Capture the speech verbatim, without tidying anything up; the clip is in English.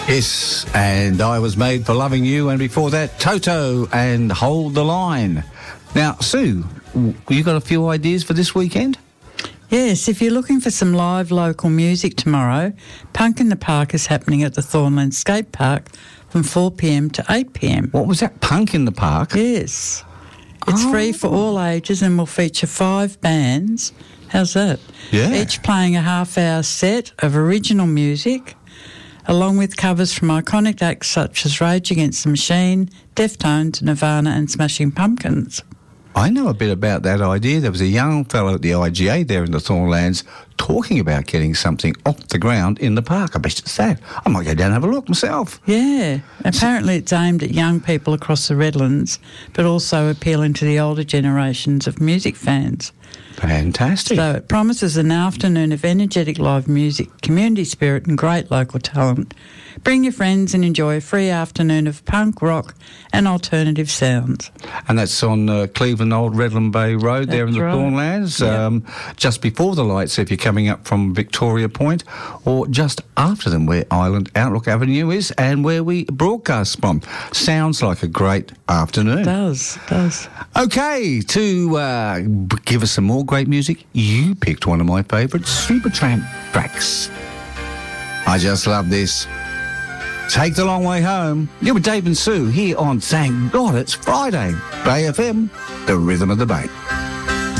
Yes, and I Was Made for Loving You, and before that, Toto and Hold the Line. Now, Sue, you got a few ideas for this weekend? Yes, if you're looking for some live local music tomorrow, Punk in the Park is happening at the Thornland Skate Park from four p m to eight p m. What was that, Punk in the Park? Yes. It's Oh. free for all ages and will feature five bands. How's that? Yeah. Each playing a half-hour set of original music, along with covers from iconic acts such as Rage Against the Machine, Deftones, Nirvana and Smashing Pumpkins. I know a bit about that idea. There was a young fellow at the I G A there in the Thornlands talking about getting something off the ground in the park. I bet it's that. I might go down and have a look myself. Yeah, apparently it's aimed at young people across the Redlands, but also appealing to the older generations of music fans. Fantastic. So it promises an afternoon of energetic live music, community spirit and great local talent. Bring your friends and enjoy a free afternoon of punk, rock and alternative sounds. And that's on uh, Cleveland Old Redland Bay Road there in That's the right. Thornlands, Yep. um, just before the lights if you're coming up from Victoria Point, or just after them where Island Outlook Avenue is and where we broadcast from. Sounds like a great afternoon. Does, does. Okay, to uh, b- give us some more great music, you picked one of my favourites, Supertramp tracks. I just love this. Take the Long Way Home. You're with Dave and Sue here on Thank God It's Friday. Bay F M, the rhythm of the Bay.